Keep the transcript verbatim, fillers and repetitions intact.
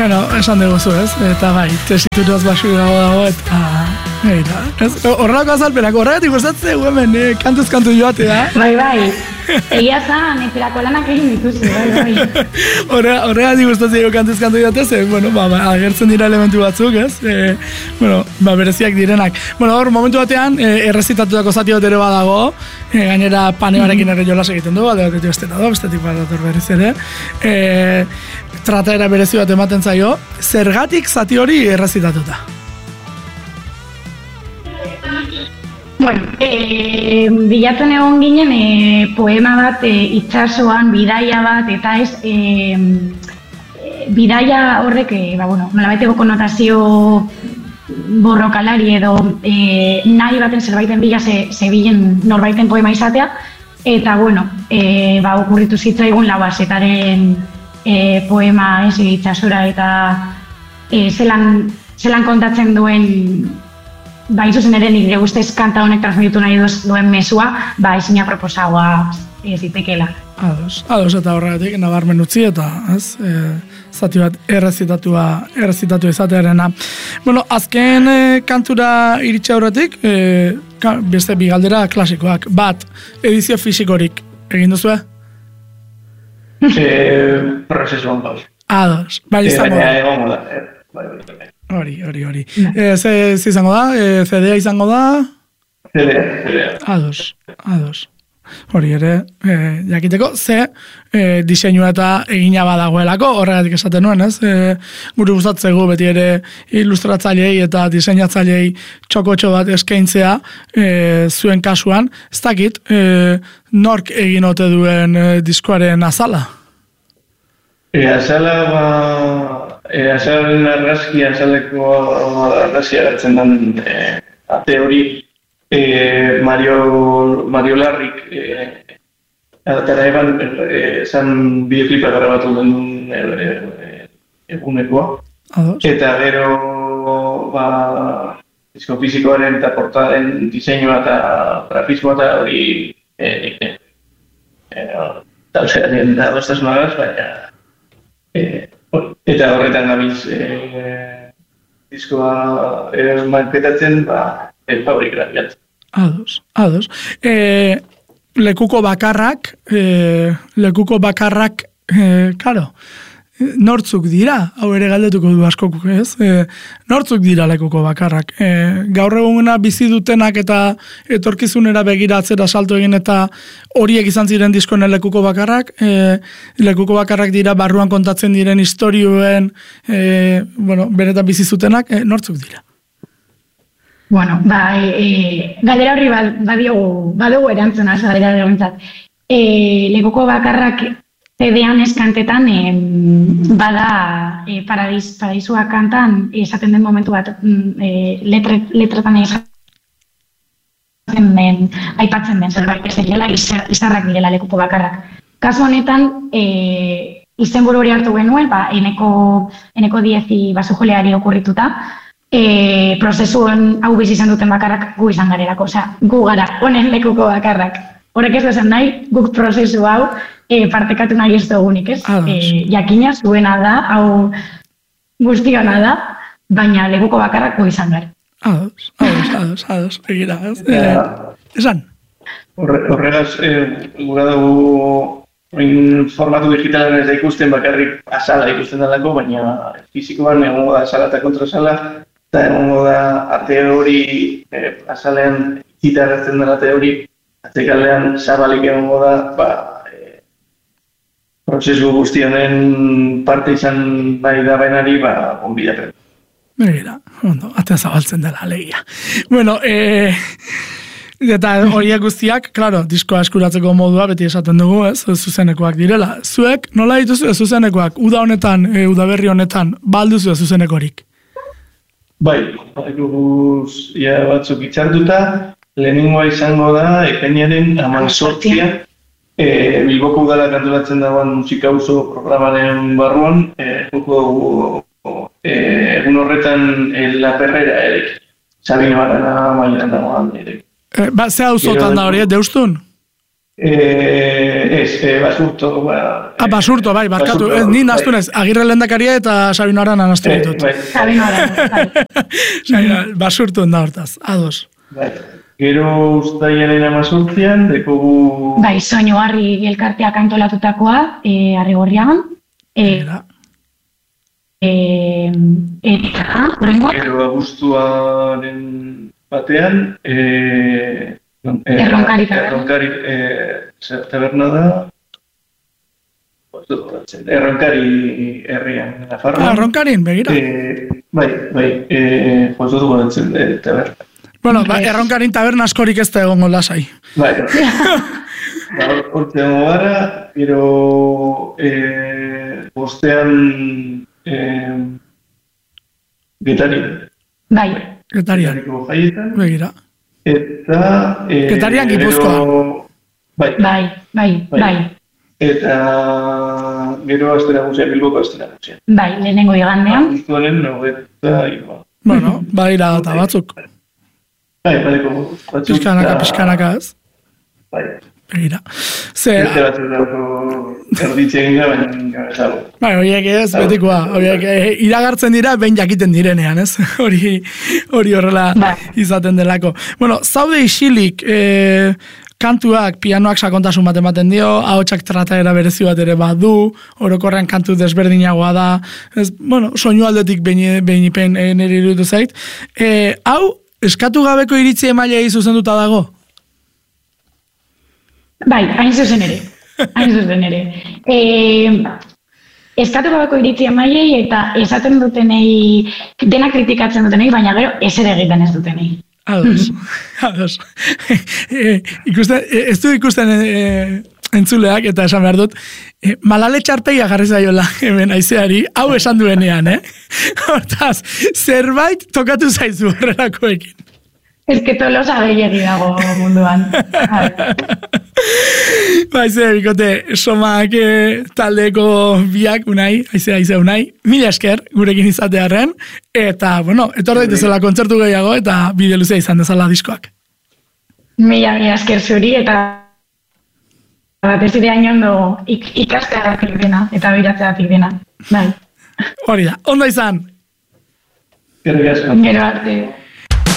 Bueno, esan dugu ez, eta bai, tesituraz basu dago dago, eta... Horrelako azalpenak, horregatik gustatzen hemen, eh, kantuz kantu joatea. Bai, bai, egia zan, eperako lanak egin dituzu, bai, bai. Horregatik gustatzen kantuz kantu joatea, ze, bueno, ba, ba, agertzen dira elementu batzuk, ez? E, bueno, ba, bereziak direnak. Bueno, hor, momentu batean, e, errezitatutako zati bat ere badago, e, gainera panearekin ere jolas egiten du, bat egotetu beste dago, bestetik bat dator berriz ere. E, trataera berezi bat ematen zaio, zergatik zati hori errezitatuta? Bueno, e, bilatzen egon ginen e, poema bat, e, itsasoan, bidaia bat, eta ez, e, bidaia horrek, e, ba, bueno, nolabaiteko konotazio borrokalari edo e, nahi baten zerbaiten bila ze, zebilen norbaiten poema izatea, eta, bueno, e, ba, okurritu zitzaigun Lauazetaren e, poema ez itsasora, eta e, zelan, zelan kontatzen duen ba, izuzen ere nire guztez kanta honek transmititu nahi duen mesua, ba, izina proposagoa ez zitekela. Ados, ados eta horregatik, nabarmen utzi eta, ez, e, zati bat errezitatua, errezitatua izatearena. Bueno, azken e, kantura iritsi aurretik, e, ka, beste bi galdera klasikoak. Bat, edizio fisikorik egin duzu, eh? E, prozesuan gauz. Ados, bai izango da. Egon da, bai, bai, bai. Hori, hori, hori. E, ze, ze izango da? E, C D-a izango da? C D-a, C D-a. Ados, ados. Hori ere, e, jakiteko, ze e, diseinua eta egina badagoelako, horregatik esaten nuen, ez? E, guri gustatzegu beti ere ilustratzailei eta diseinatzailei txokotxo bat eskaintzea e, zuen kasuan. Ez dakit, e, nork egin ote duen e, diskoaren azala? E, azala, ba... E, azalaren argazki, azaleko argazkia gertzen den e, ate hori e, Mario, Mario Larrik e, atara eban esan e, bideoklipa grabatu den e, e, egunekoa. Ados. Eta gero ba, disko fizikoaren eta portaren diseinua eta grafismoa eta hori e, e, e, talzearen da dostasunagaz, baina e, eta horretan gabiz e, diskoa e, marketatzen, ba, el fabrik grabiatzen. Ados, ados. E, lekuko bakarrak, e, lekuko bakarrak, e, karo, nortzuk dira, hau ere galdetuko du askok, ez? E, nortzuk dira lekuko bakarrak. E, gaur eguna bizi dutenak eta etorkizunera begiratzera salto egin eta horiek izan ziren diskoen lekuko bakarrak, e, lekuko bakarrak dira barruan kontatzen diren istorioen, e, bueno, beretan bizi zutenak, e, nortzuk dira? Bueno, ba, e, galdera horri badiogu, badugu erantzuna, galdera horrentzat. E, lekuko bakarrak C D-an eskantetan e, bada e, paradis, paradisua kantan esaten den momentu bat e, letre, letretan esaten den, aipatzen den zerbait ez dela, izarrak direla lekuko bakarrak. Kasu honetan, e, izenburu hori hartu genuen, ba, eneko, eneko diezi basojoleari okurrituta, e, prozesuen hau bizi izan duten bakarrak gu izan garelako, osea, gu gara, honen lekuko bakarrak. Horrek ez esan nahi, guk prozesu hau e, partekatu nahi ez dugunik, ez? E, jakina zuena da, hau guztiona da, baina lekuko bakarrak gu izan gara. Ados, ados, ados, ados, egira, ez? E, esan? Horregaz, e, gura dugu formatu digitalen ez da ikusten bakarrik azala ikusten dalako, baina fizikoan egongo da azala eta kontrasala, eta egongo da ate hori, e, azalean gitarratzen dela ate hori, atzekalean zabalik egongo da, ba, e, prozesu guzti honen parte izan nahi da benari, ba, onbidapen. Begira, ondo, atea zabaltzen dela, alegia. Bueno, e, eta horiek guztiak, klaro, diskoa eskuratzeko modua beti esaten dugu, ez, zuzenekoak direla. Zuek, nola dituzu zuzenekoak, uda honetan, e, udaberri honetan, balduzu zuzenekorik? Bai, guz, ja batzuk itxartuta, lehenengoa izango da, ekainaren hamazortzia, e, Bilboko udala kantolatzen dagoen musika auzo programaren barruan, e, e, egun horretan e, La Perrera ere, Sabino Arana mailan dagoen ere. E, ba, ze auzotan da hori, deustun? Eh, ez, eh, basurto, ba... Ah, basurto, bai, barkatu. Ez, ni naztu nez, Agirre lehendakaria eta Sabino Arana naztu Eh, ditut. bai. Sabino Arana, bai. Sabino, basurtu da hortaz, ados. Bai. Gero ustaiaren amazortzian, dekogu... Bai, soinu harri elkarteak antolatutakoa, eh, Arrigorriagan. Eh, Era. eh, eta, horrengo, Gero abuztuaren batean, eh, non, eh, Erronkari taberna. Erronkari eh, zer taberna da... Erronkari herrian, Nafarroan. Ah, Ronkarin, begira. Eh, bai, bai, eh, jozu du goratzen eh, taberna. Bueno, ba, Erronkarin taberna askorik ez da egongo lasai. Bai, ba, hortze dago gara, gero eh, bostean eh, Getarin. bai, Getarian, Getariko jaietan. begira. Eta... Eh, Getarian, Gipuzkoa. gero- Bai, bai, bai, Bai. bai, eta gero astera guztian, Bilboko astera guztian. bai, lehenengo igandean. Guztuanen, nogeta, irua. Bueno, badira eta batzuk. Bai, badeko batzuk. Pizkanaka, eta- pizkanaka ez. Bai, Begira. Ze, beste batzuk dago erditzen gira, baina ez dago. bai, horiek ez, betikoa. Horiek eh, iragartzen dira, behin jakiten direnean, ez? Hori hori horrela Bai. izaten delako. Bueno, zaude isilik, eh, kantuak, pianoak sakontasun bat ematen dio, ahotsak trataera berezi bat ere badu, orokorrean kantu desberdinagoa da, ez, bueno, soinu aldetik behin, behin ipen eh, niri iruditu zait. Eh, hau, eskatu gabeko iritzi emailei zuzenduta dago? Bai, hain zuzen ere. Hain zuzen ere. E, eskatu gabeko iritzi emaiei eta esaten dutenei, dena kritikatzen dutenei, baina gero ezer egiten ez dutenei. Ados, ados. e, ikusten, e, ez du ikusten e, entzuleak, eta esan behar dut, e, malale txarpeia jarri zaiola hemen aizeari, hau esan duenean, eh? Hortaz, zerbait tokatu zaizu horrelakoekin. Ez que tolosa gehiagi dago munduan. Baize, bikote, somak e, taldeko biak unai, aize, aize unai, mila esker gurekin izatearen, eta, bueno, etor daitezela kontzertu gehiago, eta bide luzea izan dezala diskoak. Mila mila esker zuri, eta batez ere hain ondo ik, ikasteagatik dena, eta biratzeagatik dena. Bai. Hori da, ondo izan! Gerrik asko. Gero arte.